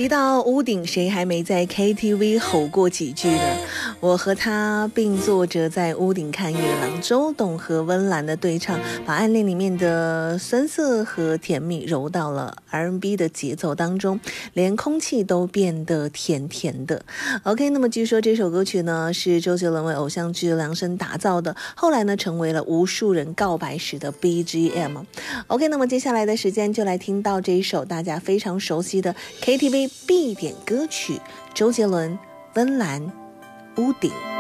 提到屋顶，谁还没在 KTV 吼过几句呢？我和他并坐着在屋顶看月亮，周董和温岚的对唱，把暗恋里面的酸涩和甜蜜揉到了 R&B 的节奏当中，连空气都变得甜甜的。OK， 那么据说这首歌曲呢是周杰伦为偶像剧量身打造的，后来呢成为了无数人告白时的 BGM。OK， 那么接下来的时间就来听到这一首大家非常熟悉的 KTV 必点歌曲，周杰伦、温岚，屋顶。